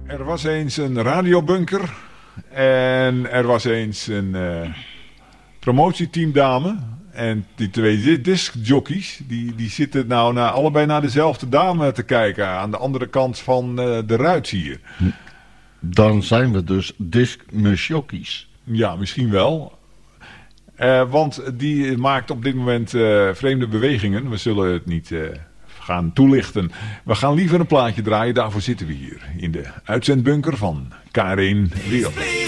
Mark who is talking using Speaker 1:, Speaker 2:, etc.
Speaker 1: Er was eens een radiobunker en er was eens een promotieteamdame. En die twee discjockeys, die zitten nou allebei naar dezelfde dame te kijken. Aan de andere kant van de ruit hier.
Speaker 2: Dan zijn we dus discjockeys.
Speaker 1: Ja, misschien wel. Want die maakt op dit moment vreemde bewegingen. We zullen het niet gaan toelichten. We gaan liever een plaatje draaien. Daarvoor zitten we hier in de uitzendbunker van K1 Wereld.